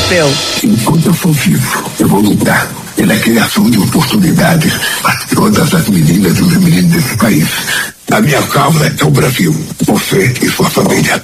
europeu. Enquanto eu for vivo, eu vou lutar pela criação de oportunidades para todas as meninas e os meninos desse país. A minha causa é o Brasil, você e sua família.